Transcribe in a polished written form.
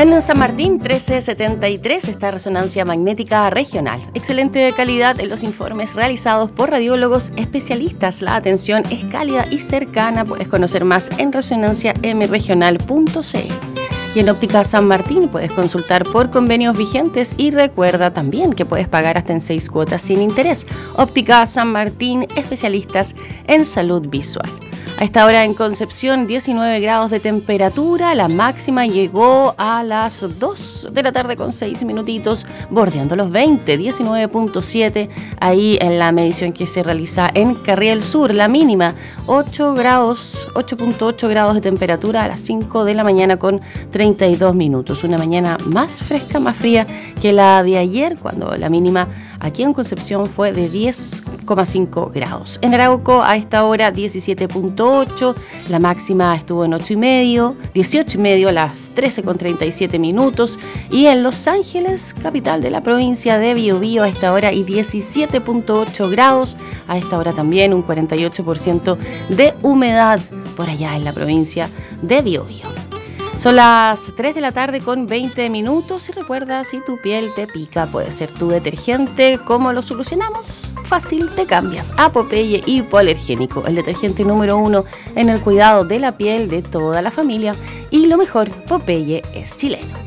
En San Martín 1373 está Resonancia Magnética Regional. Excelente calidad en los informes realizados por radiólogos especialistas. La atención es cálida y cercana. Puedes conocer más en resonanciamregional.cl. Y en Óptica San Martín puedes consultar por convenios vigentes y recuerda también que puedes pagar hasta en 6 cuotas sin interés. Óptica San Martín, especialistas en salud visual. A esta hora en Concepción, 19 grados de temperatura. La máxima llegó a las 2 de la tarde con 6 minutitos, bordeando los 20, 19.7. Ahí en la medición que se realiza en Carriel Sur. La mínima, 8.8 grados de temperatura a las 5 de la mañana con 32 minutos. Una mañana más fresca, más fría que la de ayer, cuando la mínima aquí en Concepción fue de 10,5 grados. En Arauco a esta hora 17.8, la máxima estuvo en 18,5 a las 13,37 minutos. Y en Los Ángeles, capital de la provincia de Biobío, a esta hora y 17.8 grados. A esta hora también un 48% de humedad por allá en la provincia de Biobío. Son las 3 de la tarde con 20 minutos y recuerda, si tu piel te pica, puede ser tu detergente. ¿Cómo lo solucionamos? Fácil, te cambias a Popeye Hipoalergénico, el detergente número 1 en el cuidado de la piel de toda la familia. Y lo mejor, Popeye es chileno.